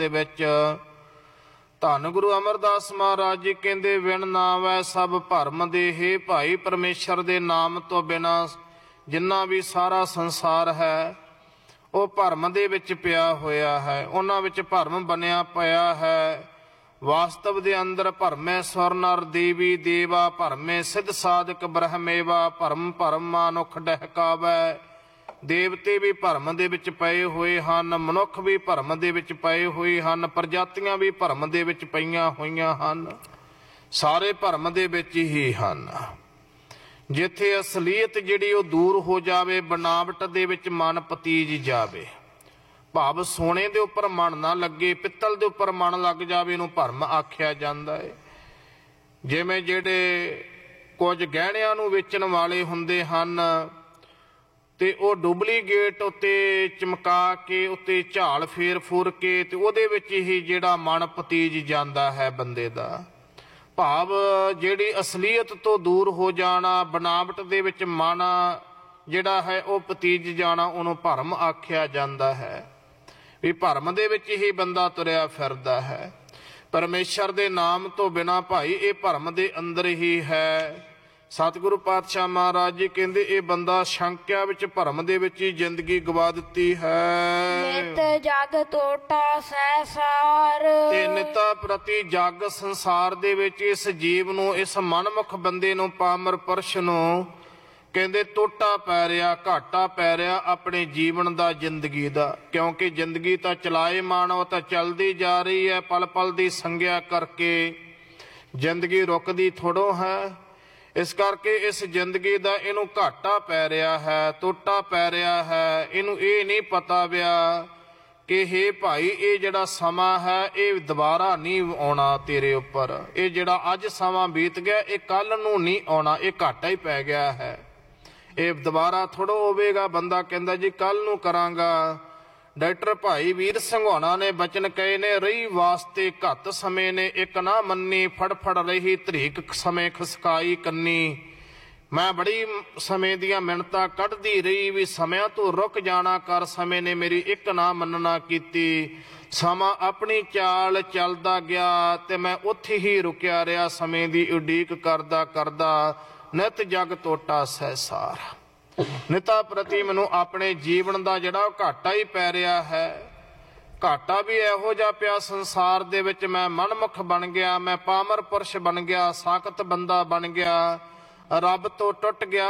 ਦੇ ਵਿੱਚ ਧੰਨ ਗੁਰੂ ਅਮਰਦਾਸ ਮਹਾਰਾਜ ਜੀ ਕਹਿੰਦੇ ਵਿਣ ਨਾਵੈ ਸਭ ਭਰਮ ਦੇ, ਹੇ ਭਾਈ ਪਰਮੇਸ਼ਰ ਦੇ ਨਾਮ ਤੋਂ ਬਿਨਾਂ ਜਿੰਨਾ ਵੀ ਸਾਰਾ ਸੰਸਾਰ ਹੈ ਉਹ ਭਰਮ ਦੇ ਵਿੱਚ ਪਿਆ ਹੋਇਆ ਹੈ, ਉਹਨਾਂ ਵਿੱਚ ਭਰਮ ਬਣਿਆ ਪਿਆ ਹੈ। ਵਾਸਤਵ ਦੇ ਅੰਦਰ ਭਰਮੈ ਸਵਰ ਨਰ ਦੇਵੀ ਦੇਵਾ, ਭਰਮੇ ਸਿੱਧ ਸਾਧਕ ਬ੍ਰਹਮੇਵਾ, ਭਰਮ ਭਰਮ ਮਨੁੱਖ ਡਹਿਕਾਵੈ। ਦੇਵਤੇ ਵੀ ਭਰਮ ਦੇ ਵਿੱਚ ਪਏ ਹੋਏ ਹਨ, ਮਨੁੱਖ ਵੀ ਭਰਮ ਦੇ ਵਿੱਚ ਪਏ ਹੋਏ ਹਨ, ਪ੍ਰਜਾਤੀਆਂ ਵੀ ਭਰਮ ਦੇ ਵਿੱਚ ਪਈਆਂ ਹੋਈਆਂ ਹਨ, ਸਾਰੇ ਭਰਮ ਦੇ ਵਿੱਚ ਹੀ ਹਨ। ਜਿੱਥੇ ਅਸਲੀਅਤ ਜਿਹੜੀ ਉਹ ਦੂਰ ਹੋ ਜਾਵੇ, ਬਨਾਵਟ ਦੇ ਵਿੱਚ ਮਨ ਪਤੀਜ ਜਾਵੇ, ਭਾਵ ਸੋਨੇ ਦੇ ਉੱਪਰ ਮਨ ਨਾ ਲੱਗੇ, ਪਿੱਤਲ ਦੇ ਉੱਪਰ ਮਨ ਲੱਗ ਜਾਵੇ, ਇਹਨੂੰ ਭਰਮ ਆਖਿਆ ਜਾਂਦਾ ਹੈ। ਜਿਵੇਂ ਜਿਹੜੇ ਕੁਝ ਗਹਿਣਿਆਂ ਨੂੰ ਵੇਚਣ ਵਾਲੇ ਹੁੰਦੇ ਹਨ ਤੇ ਉਹ ਡੁਪਲੀਕੇਟ ਉੱਤੇ ਚਮਕਾ ਕੇ ਉੱਤੇ ਝਾਲ ਫੇਰ ਫੂਰ ਕੇ ਤੇ ਉਹਦੇ ਵਿੱਚ ਹੀ ਜਿਹੜਾ ਮਨ ਪਤੀਜ ਜਾਂਦਾ ਹੈ ਬੰਦੇ ਦਾ, ਭਾਵ ਜਿਹੜੀ ਅਸਲੀਅਤ ਤੋਂ ਦੂਰ ਹੋ ਜਾਣਾ, ਬਨਾਵਟ ਦੇ ਵਿੱਚ ਮਨ ਜਿਹੜਾ ਹੈ ਉਹ ਪਤੀਜ ਜਾਣਾ, ਉਹਨੂੰ ਭਰਮ ਆਖਿਆ ਜਾਂਦਾ ਹੈ। ਵੀ ਭਰਮ ਦੇ ਵਿੱਚ ਹੀ ਬੰਦਾ ਤੁਰਿਆ ਫਿਰਦਾ ਹੈ। ਪਰਮੇਸ਼ਰ ਦੇ ਨਾਮ ਤੋਂ ਬਿਨਾਂ ਭਾਈ ਇਹ ਭਰਮ ਦੇ ਅੰਦਰ ਹੀ ਹੈ। ਸਤਿਗੁਰੂ ਪਾਤਸ਼ਾਹ ਮਹਾਰਾਜ ਜੀ ਕਹਿੰਦੇ ਇਹ ਬੰਦਾ ਸ਼ੰਕਿਆ ਵਿੱਚ ਭਰਮ ਦੇ ਵਿੱਚ ਹੀ ਜ਼ਿੰਦਗੀ ਗਵਾ ਦਿੱਤੀ ਹੈ। ਨਿਤ ਜਗ ਟੋਟਾ ਸੰਸਾਰ, ਤੇ ਨਿਤਾ ਪ੍ਰਤੀ ਜਗ ਸੰਸਾਰ ਦੇ ਵਿੱਚ ਇਸ ਜੀਵ ਨੂੰ, ਇਸ ਮਨਮੁਖ ਬੰਦੇ ਨੂੰ, ਪਾਮਰ ਪੁਰਸ਼ ਨੂੰ ਕਹਿੰਦੇ ਟੋਟਾ ਪੈ ਰਿਹਾ, ਘਾਟਾ ਪੈ ਰਿਹਾ ਆਪਣੇ ਜੀਵਨ ਦਾ, ਜ਼ਿੰਦਗੀ ਦਾ। ਕਿਉਂਕਿ ਜ਼ਿੰਦਗੀ ਤਾਂ ਚਲਾਏਮਾਨ, ਉਹ ਤਾਂ ਚੱਲਦੀ ਜਾ ਰਹੀ ਹੈ, ਪਲ ਪਲ ਦੀ ਸੰਗਿਆ ਕਰਕੇ ਜ਼ਿੰਦਗੀ ਰੁਕਦੀ ਥੋੜ੍ਹੋ ਹੈ। ਇਸ ਕਰਕੇ ਇਸ ਜ਼ਿੰਦਗੀ ਦਾ ਇਹਨੂੰ ਘਾਟਾ ਪੈ ਰਿਹਾ ਹੈ, ਟੋਟਾ ਪੈ ਰਿਹਾ ਹੈ। ਇਹਨੂੰ ਇਹ ਨਹੀਂ ਪਤਾ ਵਿਆ ਕਿ ਹੇ ਭਾਈ ਇਹ ਜਿਹੜਾ ਸਮਾਂ ਹੈ ਇਹ ਦੁਬਾਰਾ ਨਹੀਂ ਆਉਣਾ ਤੇਰੇ ਉੱਪਰ। ਇਹ ਜਿਹੜਾ ਅੱਜ ਸਮਾਂ ਬੀਤ ਗਿਆ ਇਹ ਕੱਲ ਨੂੰ ਨਹੀਂ ਆਉਣਾ, ਇਹ ਘਾਟਾ ਹੀ ਪੈ ਗਿਆ ਹੈ, ਇਹ ਦੁਬਾਰਾ ਥੋੜ੍ਹਾ ਹੋਵੇਗਾ। ਬੰਦਾ ਕਹਿੰਦਾ ਜੀ ਕੱਲ ਨੂੰ ਕਰਾਂਗਾ। ਡਾਕਟਰ ਭਾਈ ਵੀਰ ਸਿੰਘ ਹੋਣਾ ਨੇ ਬਚਨ ਕਹੇ ਨੇ, ਰਹੀ ਵਾਸਤੇ ਘੱਤ ਸਮੇਂ ਨੇ ਇੱਕ ਨਾ ਮੰਨੀ, ਫੜ ਫੜ ਰਹੀ ਧਰੀਕ ਸਮੇਂ ਖਸਕਾਈ ਕੰਨੀ। ਮੈਂ ਬੜੀ ਸਮੇਂ ਦੀਆਂ ਮਿੰਨਤਾਂ ਕੱਢਦੀ ਰਹੀ ਵੀ ਸਮਿਆਂ ਤੋਂ ਰੁਕ ਜਾਣਾ ਕਰ, ਸਮੇਂ ਨੇ ਮੇਰੀ ਇੱਕ ਨਾ ਮੰਨਣਾ ਕੀਤੀ। ਸਮਾਂ ਆਪਣੀ ਚਾਲ ਚੱਲਦਾ ਗਿਆ ਤੇ ਮੈਂ ਉੱਥੇ ਹੀ ਰੁਕਿਆ ਰਿਹਾ, ਸਮੇਂ ਦੀ ਉਡੀਕ ਕਰਦਾ ਕਰਦਾ। ਨਿਤ ਜਗ ਟੋਟਾ ਸੰਸਾਰ, ਨਿਤਾ ਪ੍ਰਤੀ ਮੈਨੂੰ ਆਪਣੇ ਜੀਵਨ ਦਾ ਜਿਹੜਾ ਉਹ ਘਾਟਾ ਹੀ ਪੈ ਰਿਹਾ ਹੈ। ਘਾਟਾ ਵੀ ਇਹੋ ਜਿਹਾ ਪਿਆ ਸੰਸਾਰ ਦੇ ਵਿੱਚ, ਮੈਂ ਮਨਮੁਖ ਬਣ ਗਿਆ, ਮੈਂ ਪਾਮਰ ਪੁਰਸ਼ ਬਣ ਗਿਆ, ਸਾਖਤ ਬੰਦਾ ਬਣ ਗਿਆ, ਰੱਬ ਤੋਂ ਟੁੱਟ ਗਿਆ।